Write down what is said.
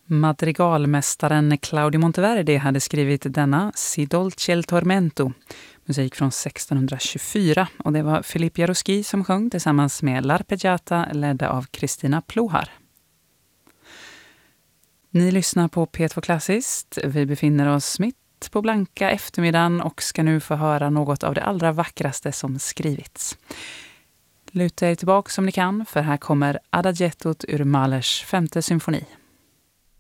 Madrigalmästaren Claudio Monteverdi hade skrivit denna Si dolce il tormento, musik från 1624, och det var Philippe Jarouski som sjöng tillsammans med L'Arpeggiata ledda av Kristina Plohar. Ni lyssnar på P2 Klassiskt. Vi befinner oss mitt på blanka eftermiddagen och ska nu få höra något av det allra vackraste som skrivits. Luta er tillbaka som ni kan, för här kommer Adagiettot ur Mahlers 5:e symfoni.